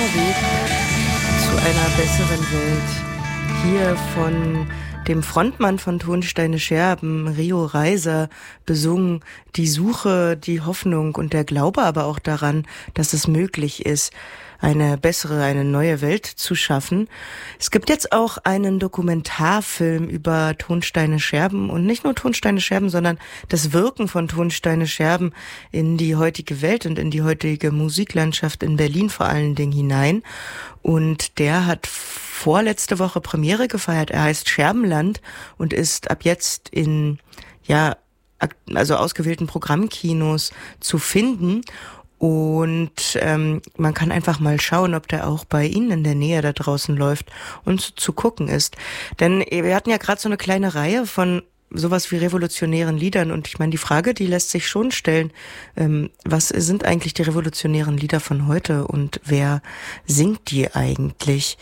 Weg zu einer besseren Welt. Hier von dem Frontmann von Tonsteine Scherben, Rio Reiser, besungen die Suche, die Hoffnung und der Glaube aber auch daran, dass es möglich ist, eine bessere, eine neue Welt zu schaffen. Es gibt jetzt auch einen Dokumentarfilm über Tonsteine Scherben und nicht nur Tonsteine Scherben, sondern das Wirken von Tonsteine Scherben in die heutige Welt und in die heutige Musiklandschaft in Berlin vor allen Dingen hinein. Und der hat vorletzte Woche Premiere gefeiert. Er heißt Scherbenland und ist ab jetzt in, also ausgewählten Programmkinos zu finden. Und man kann einfach mal schauen, ob der auch bei Ihnen in der Nähe da draußen läuft und zu gucken ist. Denn wir hatten ja gerade so eine kleine Reihe von sowas wie revolutionären Liedern. Und ich meine, die Frage, die lässt sich schon stellen, was sind eigentlich die revolutionären Lieder von heute und wer singt die eigentlich?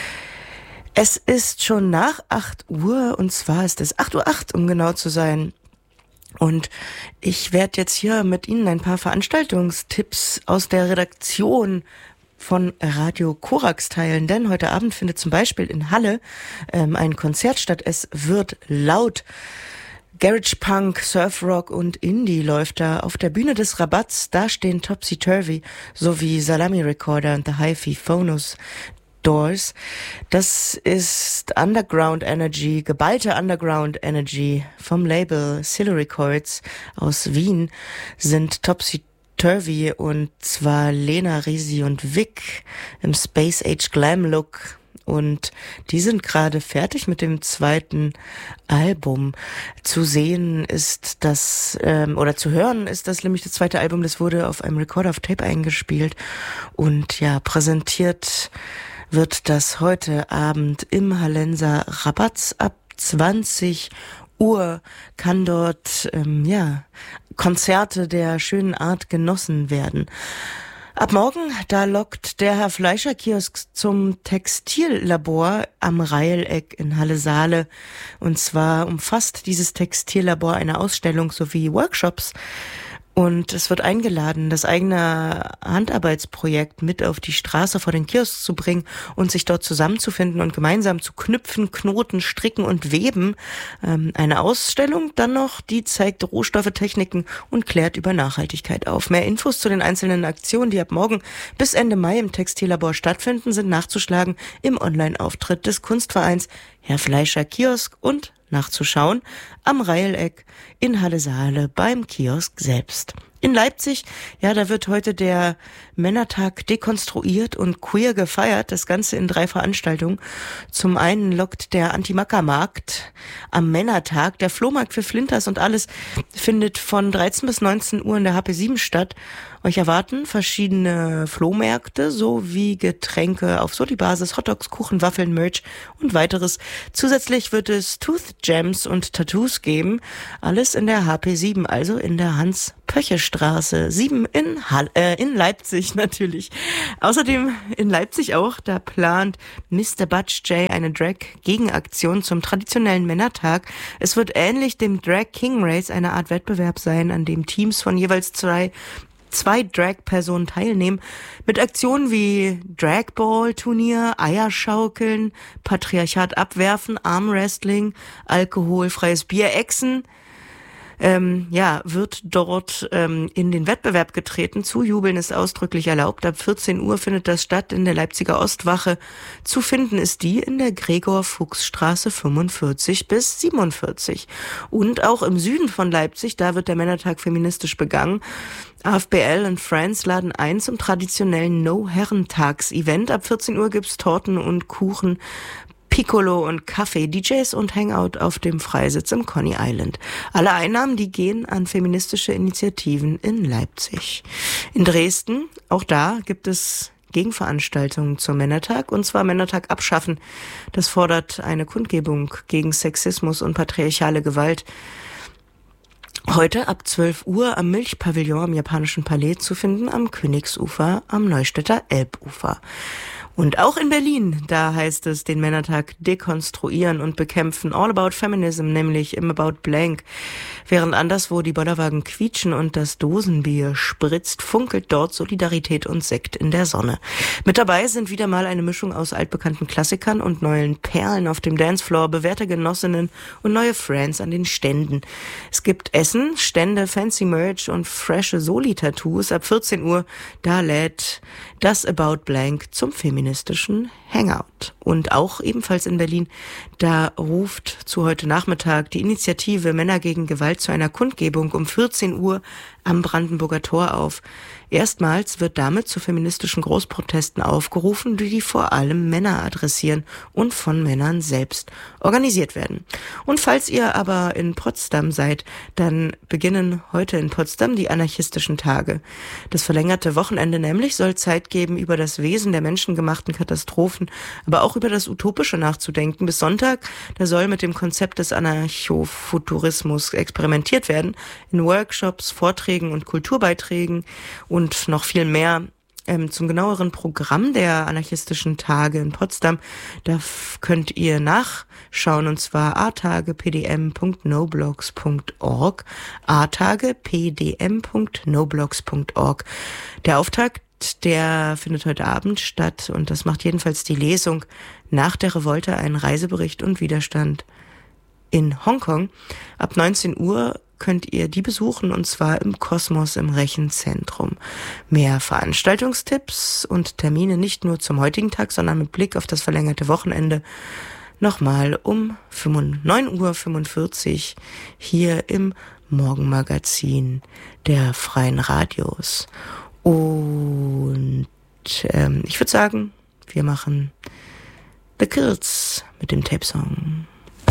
Es ist schon nach 8 Uhr und zwar ist es 8:08 Uhr, um genau zu sein. Und ich werde jetzt hier mit Ihnen ein paar Veranstaltungstipps aus der Redaktion von Radio Korax teilen, denn heute Abend findet zum Beispiel in Halle ein Konzert statt. Es wird laut. Garage Punk, Surf Rock und Indie läuft da auf der Bühne des Rabatts. Da stehen Topsy Turvy sowie Salami Recorder und The Hi-Fi Phonos Doors. Das ist Underground Energy, geballte Underground Energy vom Label Silo Records aus Wien sind Topsy Turvy und zwar Lena, Risi und Vic im Space Age Glam Look. Und die sind gerade fertig mit dem zweiten Album. Zu sehen ist das, oder zu hören ist das nämlich das zweite Album, das wurde auf einem Recorder of Tape eingespielt und ja, präsentiert wird das heute Abend im Hallenser Rabatz ab 20 Uhr kann dort Konzerte der schönen Art genossen werden. Ab morgen, da lockt der Herr Fleischer Kiosk zum Textillabor am Reileck in Halle-Saale. Und zwar umfasst dieses Textillabor eine Ausstellung sowie Workshops. Und es wird eingeladen, das eigene Handarbeitsprojekt mit auf die Straße vor den Kiosk zu bringen und sich dort zusammenzufinden und gemeinsam zu knüpfen, knoten, stricken und weben. Eine Ausstellung dann noch, die zeigt Rohstoffe, Techniken und klärt über Nachhaltigkeit auf. Mehr Infos zu den einzelnen Aktionen, die ab morgen bis Ende Mai im Textillabor stattfinden, sind nachzuschlagen im Online-Auftritt des Kunstvereins Herr Fleischer Kiosk und nachzuschauen am Reileck in Halle-Saale beim Kiosk selbst. In Leipzig, ja, da wird heute der Männertag dekonstruiert und queer gefeiert, das Ganze in 3 Veranstaltungen. Zum einen lockt der Anti-Macker-Markt am Männertag, der Flohmarkt für Flinters und alles findet von 13 bis 19 Uhr in der HP7 statt. Euch erwarten verschiedene Flohmärkte sowie Getränke auf Soli-Basis, Hotdogs, Kuchen, Waffeln, Merch und weiteres. Zusätzlich wird es Tooth Jams und Tattoos geben. Alles in der HP7, also in der Hans-Pöche-Straße 7 in Leipzig natürlich. Außerdem in Leipzig auch, da plant Mr. Butch J eine Drag-Gegenaktion zum traditionellen Männertag. Es wird ähnlich dem Drag King Race eine Art Wettbewerb sein, an dem Teams von jeweils zwei Drag-Personen teilnehmen, mit Aktionen wie Dragball-Turnier, Eierschaukeln, Patriarchat abwerfen, Armwrestling, alkoholfreies Bier, Echsen. Wird dort in den Wettbewerb getreten. Zujubeln ist ausdrücklich erlaubt. Ab 14 Uhr findet das statt in der Leipziger Ostwache. Zu finden ist die in der Gregor-Fuchs-Straße 45 bis 47. Und auch im Süden von Leipzig, da wird der Männertag feministisch begangen. AFBL und Friends laden ein zum traditionellen No-Herrentags-Event. Ab 14 Uhr gibt's Torten und Kuchen, Piccolo und Kaffee, DJs und Hangout auf dem Freisitz im Coney Island. Alle Einnahmen, die gehen an feministische Initiativen in Leipzig. In Dresden, auch da gibt es Gegenveranstaltungen zum Männertag, und zwar Männertag abschaffen. Das fordert eine Kundgebung gegen Sexismus und patriarchale Gewalt. Heute ab 12 Uhr am Milchpavillon am Japanischen Palais zu finden, am Königsufer, am Neustädter Elbufer. Und auch in Berlin, da heißt es den Männertag dekonstruieren und bekämpfen. All About Feminism, nämlich im About Blank. Während anderswo die Bollerwagen quietschen und das Dosenbier spritzt, funkelt dort Solidarität und Sekt in der Sonne. Mit dabei sind wieder mal eine Mischung aus altbekannten Klassikern und neuen Perlen auf dem Dancefloor, bewährte Genossinnen und neue Friends an den Ständen. Es gibt Essen, Stände, fancy Merch und frische Soli-Tattoos. Ab 14 Uhr, da lädt das About Blank zum feministischen Hangout. Und auch ebenfalls in Berlin, da ruft zu heute Nachmittag die Initiative Männer gegen Gewalt zu einer Kundgebung um 14 Uhr am Brandenburger Tor auf. Erstmals wird damit zu feministischen Großprotesten aufgerufen, die vor allem Männer adressieren und von Männern selbst organisiert werden. Und falls ihr aber in Potsdam seid, dann beginnen heute in Potsdam die anarchistischen Tage. Das verlängerte Wochenende nämlich soll Zeit geben, über das Wesen der menschengemachten Katastrophen, aber auch über das Utopische nachzudenken. Bis Sonntag, da soll mit dem Konzept des Anarchofuturismus experimentiert werden, in Workshops, Vorträgen und Kulturbeiträgen und noch viel mehr. Zum genaueren Programm der anarchistischen Tage in Potsdam, da könnt ihr nachschauen, und zwar atagepdm.noblogs.org, atagepdm.noblogs.org. Der Auftakt, der findet heute Abend statt und das macht jedenfalls die Lesung nach der Revolte, ein Reisebericht und Widerstand in Hongkong. Ab 19 Uhr könnt ihr die besuchen, und zwar im Kosmos im Rechenzentrum. Mehr Veranstaltungstipps und Termine nicht nur zum heutigen Tag, sondern mit Blick auf das verlängerte Wochenende nochmal um 9:45 Uhr hier im Morgenmagazin der Freien Radios. Und ich würde sagen, wir machen The Kills mit dem Tape-Song.